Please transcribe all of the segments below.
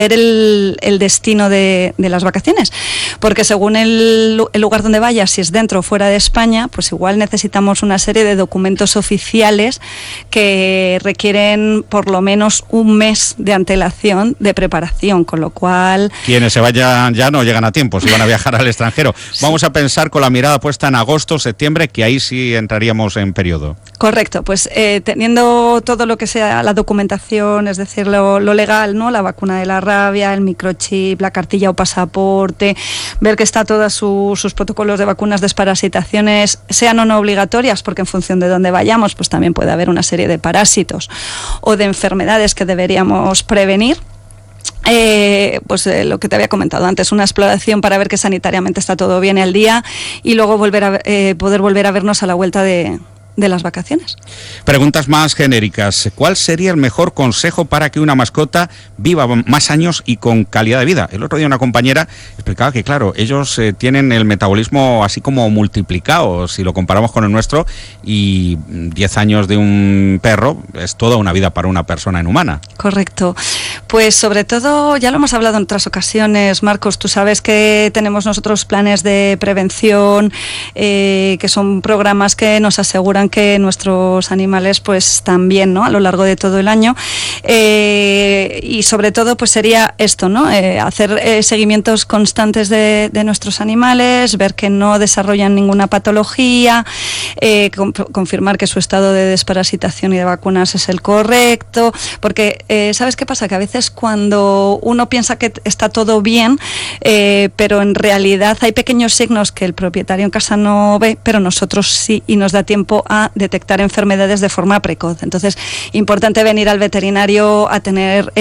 el destino de las vacaciones, porque según el lugar donde vayas, si es dentro o fuera de España, pues igual necesitamos una serie de documentos oficiales que requieren por lo menos un mes de antelación de preparación, con lo cual... Quienes se vayan ya no llegan a tiempo, si van a viajar al extranjero. Sí. Vamos a pensar con la mirada puesta en agosto, septiembre, que ahí sí entraríamos en periodo. Correcto, pues teniendo todo lo que sea la documentación, es decir, lo legal, ¿no? La vacuna de la rabia, el microchip, la cartilla o pasaporte, ver que está todos sus protocolos de vacunas desparasitaciones, sean o no obligatorias, porque en función de dónde vayamos, pues también puede haber una serie de parásitos o de enfermedades que deberíamos prevenir. Lo que te había comentado antes, una exploración para ver que sanitariamente está todo bien al día y luego poder volver a vernos a la vuelta de las vacaciones. Preguntas más genéricas. ¿Cuál sería el mejor consejo para que una mascota viva más años y con calidad de vida? El otro día una compañera explicaba que, claro, ellos tienen el metabolismo así como multiplicado, si lo comparamos con el nuestro, y 10 años de un perro es toda una vida para una persona inhumana. Correcto. Pues sobre todo, ya lo hemos hablado en otras ocasiones, Marcos, tú sabes que tenemos nosotros planes de prevención, que son programas que nos aseguran que nuestros animales pues están bien, ¿no? A lo largo de todo el año, y sobre todo pues sería esto, ¿no? Hacer seguimientos constantes de nuestros animales, ver que no desarrollan ninguna patología, confirmar que su estado de desparasitación y de vacunas es el correcto, porque ¿sabes qué pasa? Que a veces cuando uno piensa que está todo bien, pero en realidad hay pequeños signos que el propietario en casa no ve, pero nosotros sí, y nos da tiempo a detectar enfermedades de forma precoz. Entonces, importante venir al veterinario a tener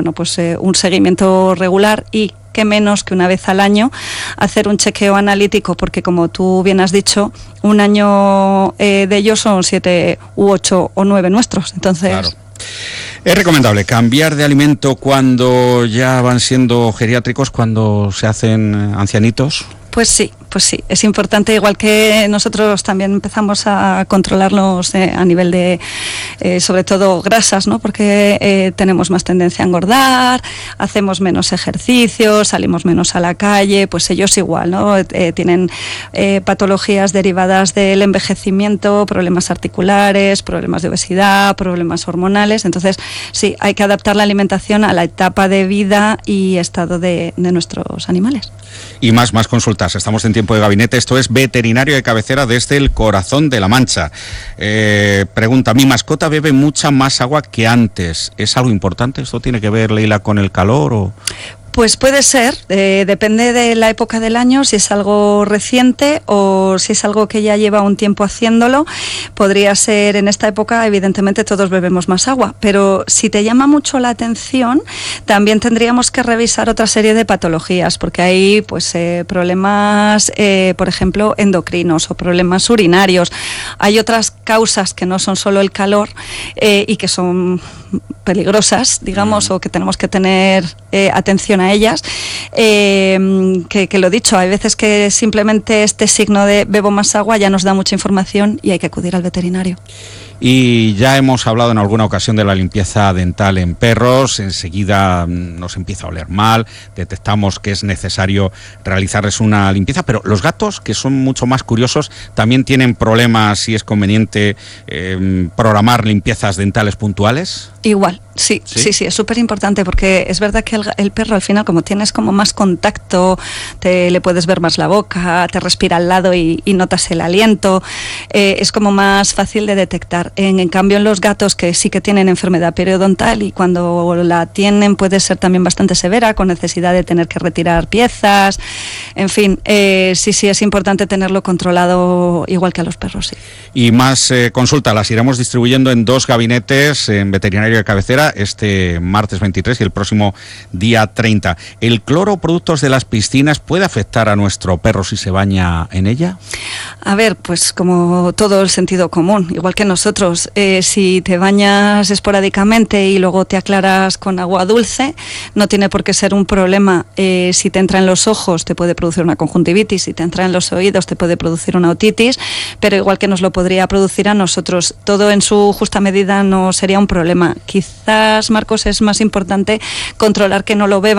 un seguimiento regular y que menos que una vez al año hacer un chequeo analítico, porque como tú bien has dicho, un año de ellos son 7 u 8 o 9 nuestros. Entonces... Claro. ¿Es recomendable cambiar de alimento cuando ya van siendo geriátricos, cuando se hacen ancianitos? Pues sí, es importante, igual que nosotros también empezamos a controlarlos a nivel de, sobre todo, grasas, ¿no? Porque tenemos más tendencia a engordar, hacemos menos ejercicio, salimos menos a la calle, pues ellos igual, ¿no? Tienen patologías derivadas del envejecimiento, problemas articulares, problemas de obesidad, problemas hormonales, entonces sí, hay que adaptar la alimentación a la etapa de vida y estado de nuestros animales. Y más consultas. Estamos en tiempo de gabinete. Esto es Veterinario de Cabecera desde el Corazón de la Mancha. Pregunta, mi mascota bebe mucha más agua que antes. ¿Es algo importante? ¿Esto tiene que ver, Leila, con el calor o...? Pues puede ser, depende de la época del año, si es algo reciente o si es algo que ya lleva un tiempo haciéndolo. Podría ser en esta época, evidentemente todos bebemos más agua, pero si te llama mucho la atención, también tendríamos que revisar otra serie de patologías, porque hay pues problemas, por ejemplo, endocrinos o problemas urinarios. Hay otras causas que no son solo el calor y que son peligrosas, digamos, o que tenemos que tener atención a ellas, que lo dicho, hay veces que simplemente este signo de bebo más agua ya nos da mucha información y hay que acudir al veterinario. Y ya hemos hablado en alguna ocasión de la limpieza dental en perros, enseguida nos empieza a oler mal, detectamos que es necesario realizarles una limpieza, pero los gatos, que son mucho más curiosos, también tienen problemas si es conveniente programar limpiezas dentales puntuales. Igual, sí, es súper importante porque es verdad que el perro al final, como tienes como más contacto, le puedes ver más la boca, te respira al lado y notas el aliento, es como más fácil de detectar. En cambio, en los gatos que sí que tienen enfermedad periodontal y cuando la tienen puede ser también bastante severa, con necesidad de tener que retirar piezas, en fin, sí es importante tenerlo controlado igual que a los perros, sí. Y más consultas las iremos distribuyendo en 2 gabinetes en Veterinario de Cabecera este martes 23 y el próximo día 30. ¿El cloro, productos de las piscinas, puede afectar a nuestro perro si se baña en ella? A ver, pues como todo el sentido común, igual que nosotros, si te bañas esporádicamente y luego te aclaras con agua dulce, no tiene por qué ser un problema. Si te entra en los ojos te puede producir una conjuntivitis, si te entra en los oídos te puede producir una otitis, pero igual que nos lo podría producir a nosotros, todo en su justa medida no sería un problema. Quizás, Marcos, es más importante controlar que no lo beban